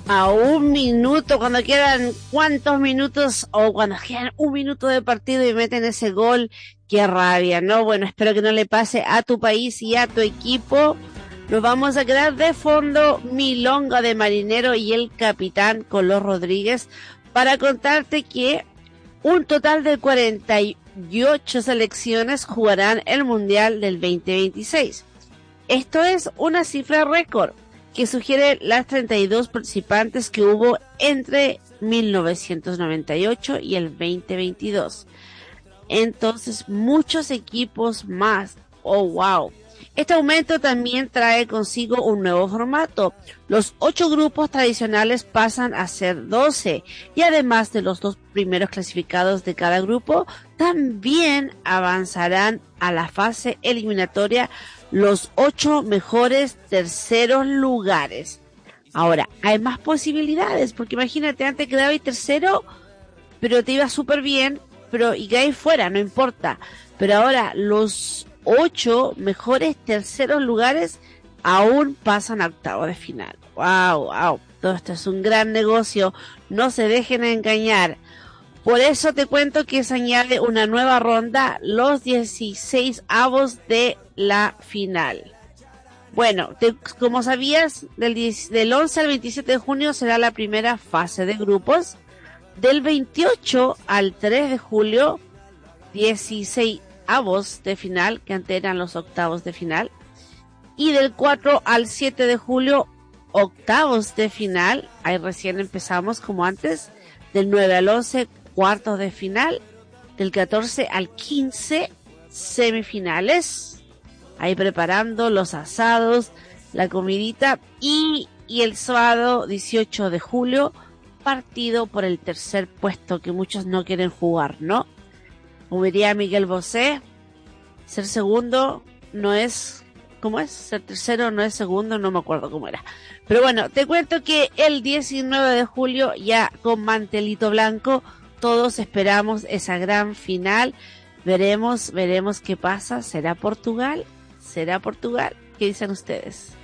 A un minuto, cuando quedan cuántos minutos o cuando quedan un minuto de partido y meten ese gol, qué rabia, ¿no? Bueno, espero que no le pase a tu país y a tu equipo. Nos vamos a quedar de fondo Milonga de Marinero y el capitán Color Rodríguez para contarte que un total de 48 selecciones jugarán el Mundial del 2026. Esto es una cifra récord que sugiere las 32 participantes que hubo entre 1998 y el 2022. Entonces, muchos equipos más. Oh, wow. Este aumento también trae consigo un nuevo formato. Los 8 grupos tradicionales pasan a ser 12 y además de los 2 primeros clasificados de cada grupo, también avanzarán a la fase eliminatoria los 8 mejores terceros lugares. Ahora, hay más posibilidades, porque imagínate, antes quedaba tercero, pero te iba súper bien, pero y quedáis fuera, no importa. Pero ahora los 8 mejores terceros lugares aún pasan a octavo de final. Wow, wow. Todo esto es un gran negocio. No se dejen engañar. Por eso te cuento que se añade una nueva ronda, los 16 avos de la final. Bueno, como sabías, del 11 al 27 de junio será la primera fase de grupos. Del 28 al 3 de julio, 16 avos de final, que antes eran los octavos de final. Y del 4 al 7 de julio, octavos de final. Ahí recién empezamos como antes. Del 9 al 11, cuartos de final. Del 14 al 15, semifinales. Ahí preparando los asados, la comidita. Y el sábado 18 de julio, partido por el tercer puesto que muchos no quieren jugar, ¿no? Como diría Miguel Bosé, ser segundo no es... ¿Cómo es? Ser tercero no es segundo, no me acuerdo cómo era. Pero bueno, te cuento que el 19 de julio, ya con mantelito blanco, todos esperamos esa gran final. Veremos qué pasa. ¿Será Portugal? ¿Será Portugal? ¿Qué dicen ustedes?